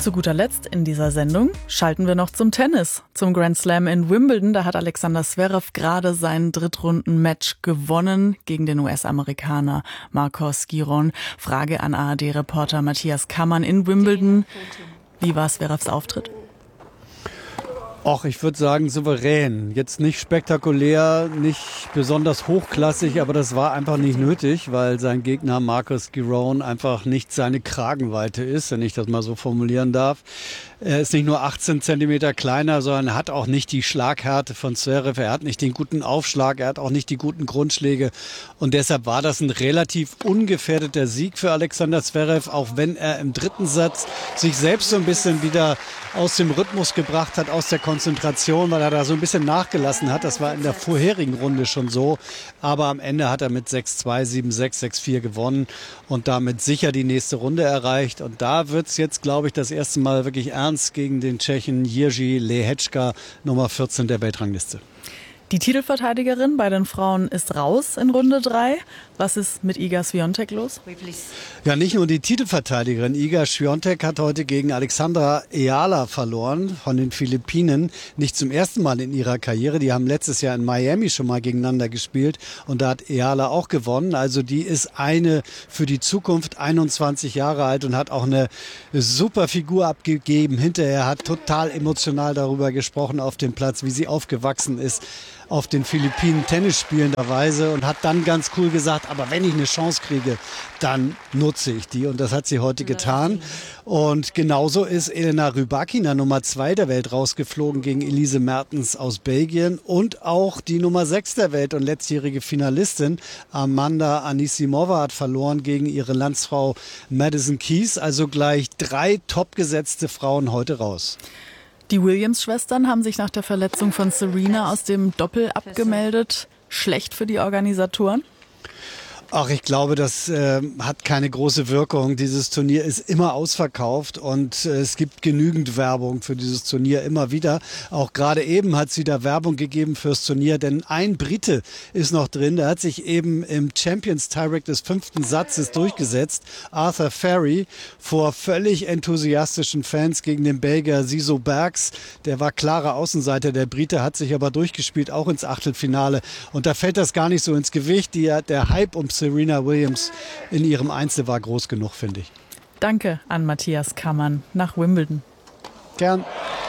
Zu guter Letzt in dieser Sendung schalten wir noch zum Tennis, zum Grand Slam in Wimbledon. Da hat Alexander Zverev gerade sein Drittrunden-Match gewonnen gegen den US-Amerikaner Marcos Giron. Frage an ARD-Reporter Matthias Kammann in Wimbledon. Wie war Zverevs Auftritt? Och, ich würde sagen souverän. Jetzt nicht spektakulär, nicht besonders hochklassig, aber das war einfach nicht nötig, weil sein Gegner Marcos Giron einfach nicht seine Kragenweite ist, wenn ich das mal so formulieren darf. Er ist nicht nur 18 Zentimeter kleiner, sondern hat auch nicht die Schlaghärte von Zverev. Er hat nicht den guten Aufschlag, er hat auch nicht die guten Grundschläge. Und deshalb war das ein relativ ungefährdeter Sieg für Alexander Zverev, auch wenn er im dritten Satz sich selbst so ein bisschen wieder aus dem Rhythmus gebracht hat, aus der Konzentration, weil er da so ein bisschen nachgelassen hat. Das war in der vorherigen Runde schon so. Aber am Ende hat er mit 6-2, 7-6, 6-4 gewonnen und damit sicher die nächste Runde erreicht. Und da wird es jetzt, glaube ich, das erste Mal wirklich ernst gegen den Tschechen Jiří Lehečka, Nummer 14 der Weltrangliste. Die Titelverteidigerin bei den Frauen ist raus in Runde 3. Was ist mit Iga Swiatek los? Ja, nicht nur die Titelverteidigerin. Iga Swiatek hat heute gegen Alexandra Eala verloren von den Philippinen. Nicht zum ersten Mal in ihrer Karriere. Die haben letztes Jahr in Miami schon mal gegeneinander gespielt und da hat Eala auch gewonnen. Also die ist eine für die Zukunft, 21 Jahre alt und hat auch eine super Figur abgegeben. Hinterher hat total emotional darüber gesprochen auf dem Platz, wie sie aufgewachsen ist auf den Philippinen Tennis spielenderweise und hat dann ganz cool gesagt, aber wenn ich eine Chance kriege, dann nutze ich die. Und das hat sie heute getan. Und genauso ist Elena Rybakina, Nummer 2 der Welt, rausgeflogen gegen Elise Mertens aus Belgien. Und auch die Nummer 6 der Welt und letztjährige Finalistin Amanda Anisimova hat verloren gegen ihre Landsfrau Madison Keys. Also gleich 3 topgesetzte Frauen heute raus. Die Williams-Schwestern haben sich nach der Verletzung von Serena aus dem Doppel abgemeldet. Schlecht für die Organisatoren? Ach, ich glaube, das hat keine große Wirkung. Dieses Turnier ist immer ausverkauft und es gibt genügend Werbung für dieses Turnier immer wieder. Auch gerade eben hat es wieder Werbung gegeben fürs Turnier, denn ein Brite ist noch drin. Der hat sich eben im Champions Tiebreak des 5. Satzes durchgesetzt. Arthur Ferry vor völlig enthusiastischen Fans gegen den Belgier Siso Bergs. Der war klarer Außenseiter. Der Brite hat sich aber durchgespielt, auch ins Achtelfinale. Und da fällt das gar nicht so ins Gewicht. Der Hype um Serena Williams in ihrem Einzel war groß genug, finde ich. Danke an Matthias Kammann nach Wimbledon. Gern.